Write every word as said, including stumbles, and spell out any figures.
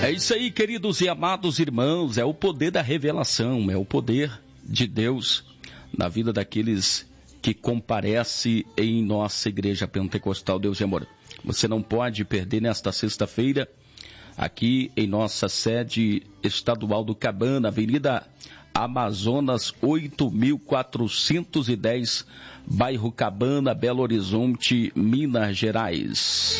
É isso aí, queridos e amados irmãos, é o poder da revelação, é o poder de Deus na vida daqueles que comparecem em nossa igreja pentecostal Deus e Amor. Você não pode perder nesta sexta-feira, aqui em nossa sede estadual do Cabana, Avenida Amazonas oito mil quatrocentos e dez, bairro Cabana, Belo Horizonte, Minas Gerais.